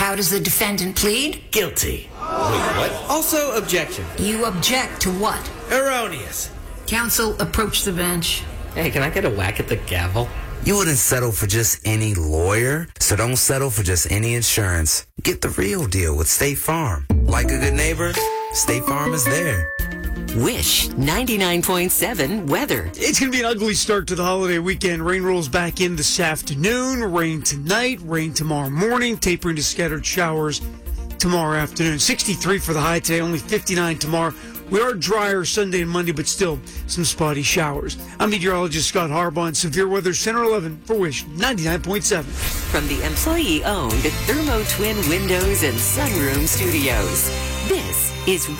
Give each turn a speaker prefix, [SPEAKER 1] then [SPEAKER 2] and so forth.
[SPEAKER 1] How does the defendant plead?
[SPEAKER 2] Guilty. Wait, what? Also, objection.
[SPEAKER 1] You object to what?
[SPEAKER 2] Erroneous.
[SPEAKER 1] Counsel, approach the bench.
[SPEAKER 2] Hey, can I get a whack at the gavel?
[SPEAKER 3] You wouldn't settle for just any lawyer, so don't settle for just any insurance. Get the real deal with State Farm. Like a good neighbor, State Farm is there.
[SPEAKER 4] Wish 99.7 weather.
[SPEAKER 5] It's going to be an ugly start to the holiday weekend. Rain rolls back in this afternoon. Rain tonight. Rain tomorrow morning. Tapering to scattered showers tomorrow afternoon. 63 for the high today. Only 59 tomorrow. We are drier Sunday and Monday, but still some spotty showers. I'm meteorologist Scott Harbaugh in Severe Weather Center 11 for Wish 99.7.
[SPEAKER 4] From the employee-owned Thermo Twin Windows and Sunroom Studios. This is